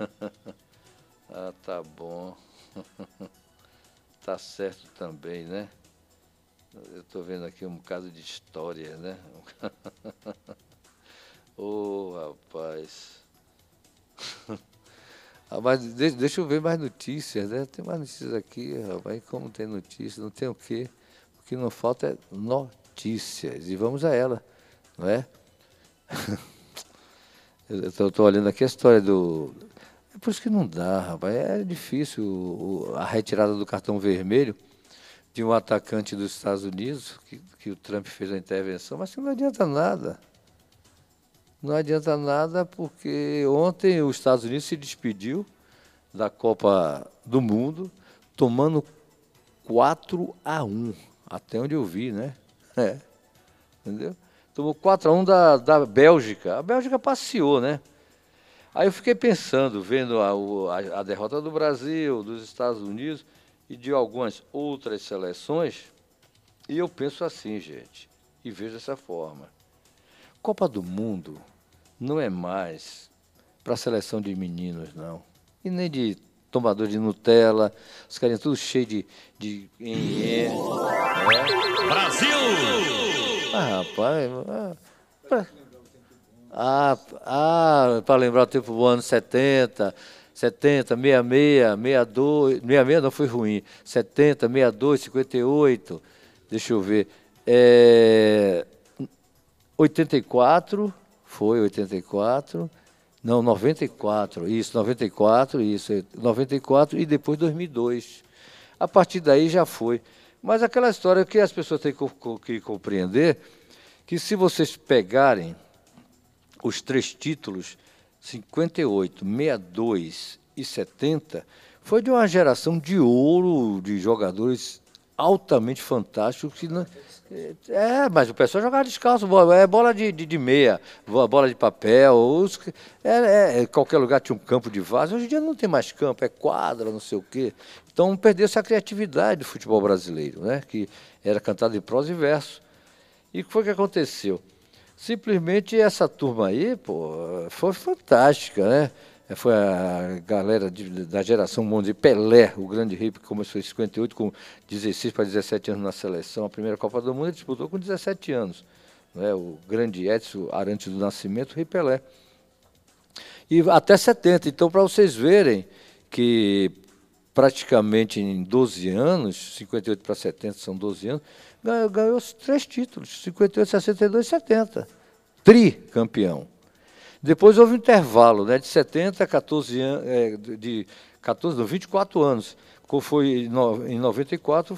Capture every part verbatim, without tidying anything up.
Ah, tá bom. Tá certo também, né? Eu tô vendo aqui um bocado de história, né? Ô, rapaz. Ah, mas de- deixa eu ver mais notícias, né? Tem mais notícias aqui, rapaz. Como tem notícias? Não tem o quê? O que não falta é notícias. E vamos a ela, não é? Eu estou olhando aqui a história do. É por isso que não dá, rapaz. É difícil o- o- a retirada do cartão vermelho de um atacante dos Estados Unidos, que, que o Trump fez a intervenção, mas que não adianta nada. Não adianta nada porque ontem os Estados Unidos se despediu da Copa do Mundo tomando quatro a um, até onde eu vi, né? É, entendeu? Tomou quatro a um da, da Bélgica. A Bélgica passeou, né? Aí eu fiquei pensando, vendo a, o- a, a derrota do Brasil, dos Estados Unidos e de algumas outras seleções, e eu penso assim, gente, e vejo dessa forma. Copa do Mundo não é mais para a seleção de meninos, não. E nem de tomador de Nutella, os carinhas tudo cheio de, de enhe, né? Brasil! Ah, rapaz, ah, pra- ah, ah, para lembrar o tempo do ano setenta, setenta, sessenta e seis, sessenta e dois, sessenta e seis não foi ruim, setenta, sessenta e dois, cinquenta e oito, deixa eu ver, é, oitenta e quatro, foi oitenta e quatro, não, noventa e quatro, isso, noventa e quatro, isso, noventa e quatro e depois dois mil e dois. A partir daí já foi. Mas aquela história que as pessoas têm que co- que compreender, que se vocês pegarem os três títulos, cinquenta e oito, sessenta e dois e setenta, foi de uma geração de ouro de jogadores altamente fantásticos. Que não, é, mas o pessoal jogava descalço, bola- é bola de, de, de meia, bo- bola de papel, os, é, é, qualquer lugar tinha um campo de vaso. Hoje em dia não tem mais campo, é quadra, não sei o quê. Então perdeu-se a criatividade do futebol brasileiro, né? Que era cantado em prosa e verso. E o que foi que aconteceu? Simplesmente essa turma aí, pô, foi fantástica, né? Foi a galera de- da geração, vamos dizer, Pelé, o grande rei, que começou em cinquenta e oito, com dezesseis para dezessete anos na seleção. A primeira Copa do Mundo ele disputou com dezessete anos. Né? O grande Edson Arantes do Nascimento, o rei Pelé. E até setenta. Então, para vocês verem que praticamente em doze anos, cinquenta e oito para setenta são doze anos, ganhou, ganhou os três títulos, cinquenta e oito, sessenta e dois e setenta. Tricampeão. Depois houve um intervalo, né, de setenta a quatorze anos, é, de quatorze, não, vinte e quatro anos. Quando foi no- em noventa e quatro,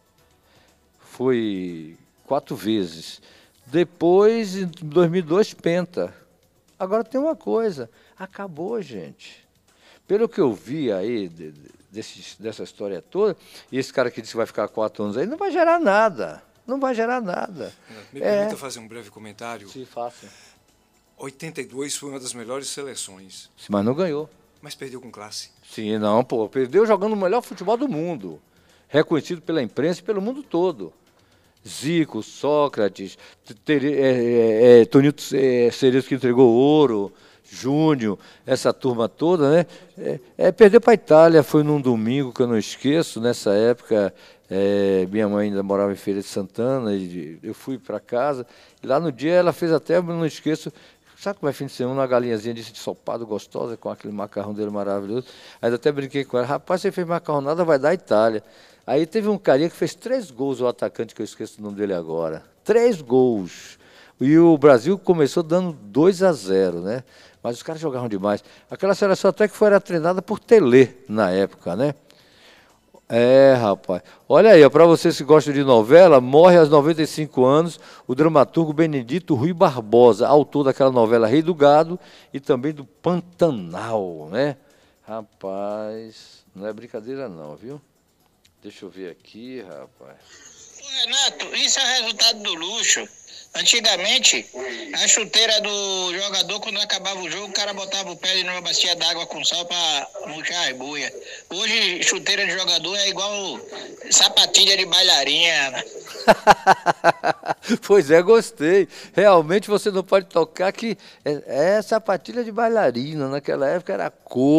foi quatro vezes. Depois, em dois mil e dois, penta. Agora tem uma coisa, acabou, gente. Pelo que eu vi aí de- de- desse, dessa história toda, e esse cara que disse que vai ficar quatro anos aí, não vai gerar nada. Não vai gerar nada. Me É, permita fazer um breve comentário. se faça. oitenta e dois foi uma das melhores seleções, Mas não ganhou. mas perdeu com classe. Sim, não, pô. Perdeu jogando o melhor futebol do mundo. Reconhecido pela imprensa e pelo mundo todo. Zico, Sócrates, Tere, é, é, é, Toninho é, Cerezo que entregou ouro, Júnior, essa turma toda, né? É, é, perdeu para a Itália, foi num domingo que eu não esqueço, nessa época, é, minha mãe ainda morava em Feira de Santana, e eu fui para casa, e lá no dia ela fez até, eu não esqueço, sabe como é fim de semana, uma galinhazinha de ensopado gostosa, com aquele macarrão dele maravilhoso. Aí eu até brinquei com ela, rapaz, você fez macarronada, vai dar Itália. Aí teve um carinha que fez três gols, o atacante, que eu esqueço o nome dele agora. Três gols. E o Brasil começou dando dois a zero, né? Mas os caras jogavam demais. Aquela seleção até que foi era treinada por Telê na época, né? É, rapaz. Olha aí, para vocês que gostam de novela, morre aos noventa e cinco anos o dramaturgo Benedito Rui Barbosa, autor daquela novela Rei do Gado e também do Pantanal, né? Rapaz, não é brincadeira não, viu? Deixa eu ver aqui, rapaz. Ô, Renato, isso é resultado do luxo. Antigamente, a chuteira do jogador, quando acabava o jogo, o cara botava o pé ali numa bacia d'água com sal pra murchar as buias. Hoje, chuteira de jogador é igual sapatilha de bailarina. Pois é, gostei. Realmente você não pode tocar que é, é sapatilha de bailarina. Naquela época era cor.